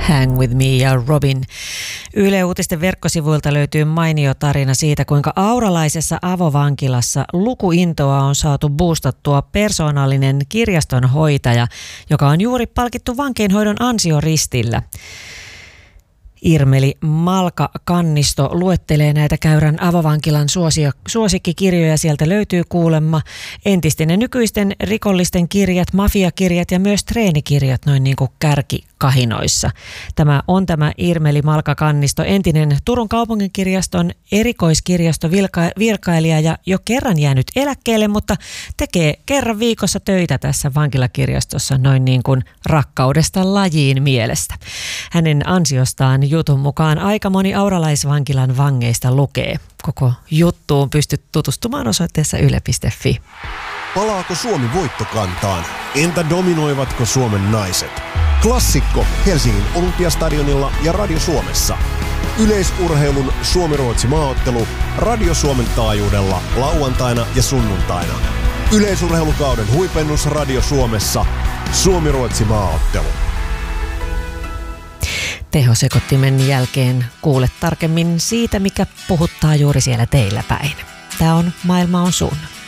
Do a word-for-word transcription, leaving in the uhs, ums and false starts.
Hang with me ja Robin. Yle Uutisten verkkosivuilta löytyy mainio tarina siitä, kuinka auralaisessa avovankilassa lukuintoa on saatu boostattua persoonallinen kirjastonhoitaja, joka on juuri palkittu vankeinhoidon ansioristillä. Irmeli Malka-Kannisto luettelee näitä Käyrän avovankilan suosio, suosikkikirjoja. Sieltä löytyy kuulemma entisten ja nykyisten rikollisten kirjat, mafiakirjat ja myös treenikirjat noin niin kuin kärkikahinoissa. Tämä on tämä Irmeli Malka-Kannisto, entinen Turun kaupunginkirjaston erikoiskirjastovirkailija ja jo kerran jäänyt eläkkeelle, mutta tekee kerran viikossa töitä tässä vankilakirjastossa noin niin kuin rakkaudesta lajiin mielestä. Hänen ansiostaan jutun mukaan aika moni auralaisvankilan vangeista lukee. Koko juttuun pystyt tutustumaan osoitteessa yle piste fi. Palaako Suomi voittokantaan? Entä dominoivatko Suomen naiset? Klassikko Helsingin Olympiastadionilla ja Radio Suomessa. Yleisurheilun Suomi-Ruotsi maaottelu Radio Suomen taajuudella lauantaina ja sunnuntaina. Yleisurheilukauden huipennus Radio Suomessa. Suomi-Ruotsi maaottelu. Tehosekottimen jälkeen kuulet tarkemmin siitä, mikä puhuttaa juuri siellä teillä päin. Tämä on Maailma on sun.